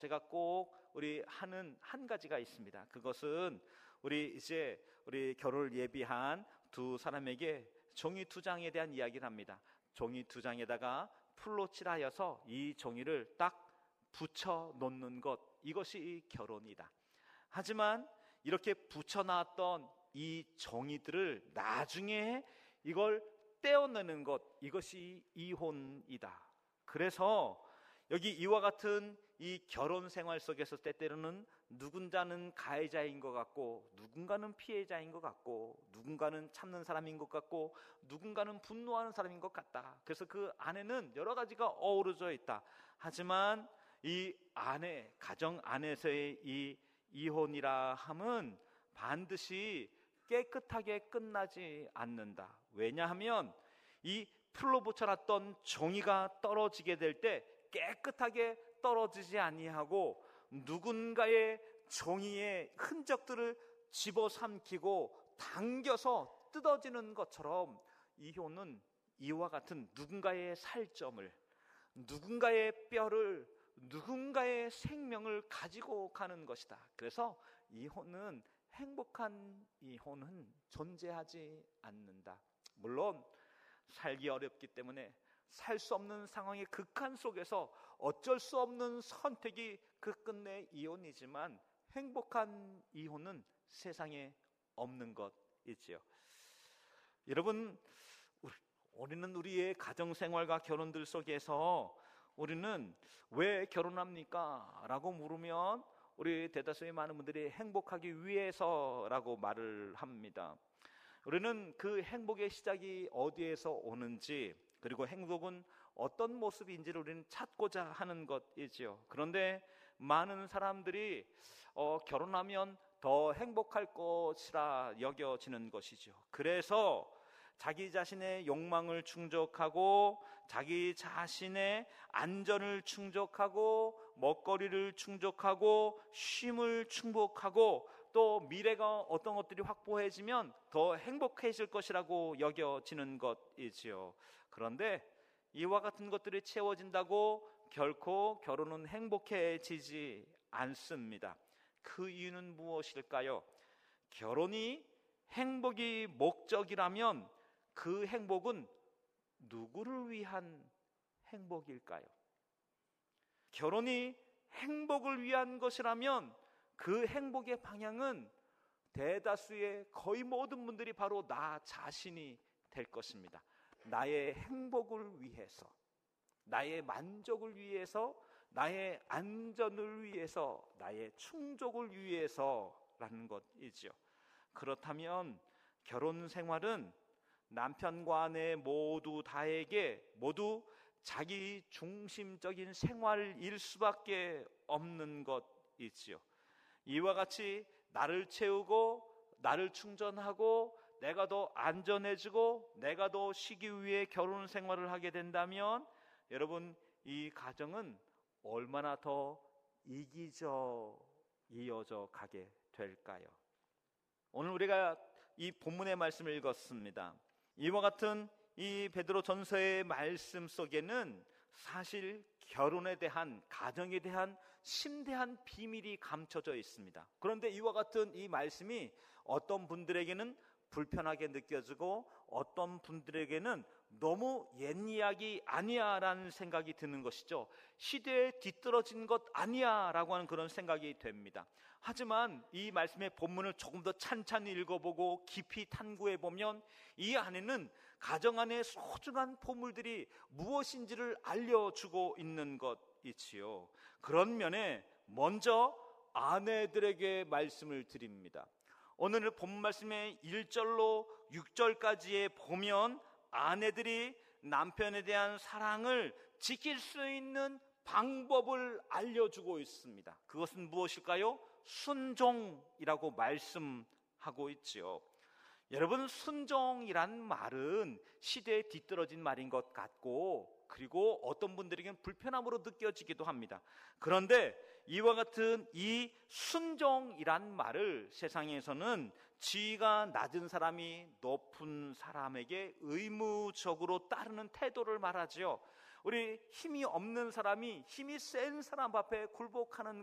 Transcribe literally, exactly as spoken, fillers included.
제가 꼭 우리 하는 한 가지가 있습니다. 그것은 우리 이제 우리 결혼을 예비한 두 사람에게 종이 두 장에 대한 이야기를 합니다. 종이 두 장에다가 풀로 칠하여서 이 종이를 딱 붙여 놓는 것, 이것이 결혼이다. 하지만 이렇게 붙여놨던 이 종이들을 나중에 이걸 떼어내는 것, 이것이 이혼이다. 그래서 여기 이와 같은 이 결혼 생활 속에서 때때로는 누군가는 가해자인 것 같고, 누군가는 피해자인 것 같고, 누군가는 참는 사람인 것 같고, 누군가는 분노하는 사람인 것 같다. 그래서 그 안에는 여러 가지가 어우러져 있다. 하지만 이 안에, 가정 안에서의 이 이혼이라 함은 반드시 깨끗하게 끝나지 않는다. 왜냐하면 이 풀로 붙여놨던 종이가 떨어지게 될 때 깨끗하게 떨어지지 아니하고 누군가의 종이의 흔적들을 집어삼키고 당겨서 뜯어지는 것처럼 이혼은 이와 같은 누군가의 살점을, 누군가의 뼈를, 누군가의 생명을 가지고 가는 것이다. 그래서 이혼은, 행복한 이혼은 존재하지 않는다. 물론 살기 어렵기 때문에 살 수 없는 상황의 극한 속에서 어쩔 수 없는 선택이 그 끝내 이혼이지만, 행복한 이혼은 세상에 없는 것이지요. 여러분, 우리는 우리의 가정생활과 결혼들 속에서 우리는 왜 결혼합니까? 라고 물으면 우리 대다수의 많은 분들이 행복하기 위해서라고 말을 합니다. 우리는 그 행복의 시작이 어디에서 오는지, 그리고 행복은 어떤 모습인지를 우리는 찾고자 하는 것이지요. 그런데 많은 사람들이 어, 결혼하면 더 행복할 것이라 여겨지는 것이죠. 그래서 자기 자신의 욕망을 충족하고, 자기 자신의 안전을 충족하고, 먹거리를 충족하고, 쉼을 충족하고, 또 미래가 어떤 것들이 확보해지면 더 행복해질 것이라고 여겨지는 것이지요. 그런데 이와 같은 것들이 채워진다고 결코 결혼은 행복해지지 않습니다. 그 이유는 무엇일까요? 결혼이 행복이 목적이라면 그 행복은 누구를 위한 행복일까요? 결혼이 행복을 위한 것이라면 그 행복의 방향은 대다수의 거의 모든 분들이 바로 나 자신이 될 것입니다. 나의 행복을 위해서, 나의 만족을 위해서, 나의 안전을 위해서, 나의 충족을 위해서라는 것이지요. 그렇다면 결혼 생활은 남편과 아내 모두 다에게 모두 자기 중심적인 생활일 수밖에 없는 것이지요. 이와 같이 나를 채우고 나를 충전하고 내가 더 안전해지고 내가 더 쉬기 위해 결혼 생활을 하게 된다면 여러분, 이 가정은 얼마나 더 이기적 이어져 가게 될까요? 오늘 우리가 이 본문의 말씀을 읽었습니다. 이와 같은 이 베드로 전서의 말씀 속에는 사실 결혼에 대한, 가정에 대한 심대한 비밀이 감춰져 있습니다. 그런데 이와 같은 이 말씀이 어떤 분들에게는 불편하게 느껴지고 어떤 분들에게는 너무 옛 이야기 아니야 라는 생각이 드는 것이죠. 시대에 뒤떨어진 것 아니야 라고 하는 그런 생각이 됩니다. 하지만 이 말씀의 본문을 조금 더 찬찬히 읽어보고 깊이 탐구해보면 이 안에는 가정 안에 소중한 보물들이 무엇인지를 알려주고 있는 것이지요. 그런 면에 먼저 아내들에게 말씀을 드립니다. 오늘 본 말씀의 일 절로 육 절까지에 보면 아내들이 남편에 대한 사랑을 지킬 수 있는 방법을 알려주고 있습니다. 그것은 무엇일까요? 순종이라고 말씀하고 있지요. 여러분, 순종이란 말은 시대에 뒤떨어진 말인 것 같고, 그리고 어떤 분들에게는 불편함으로 느껴지기도 합니다. 그런데 이와 같은 이 순종이란 말을 세상에서는 지위가 낮은 사람이 높은 사람에게 의무적으로 따르는 태도를 말하지요. 우리 힘이 없는 사람이 힘이 센 사람 앞에 굴복하는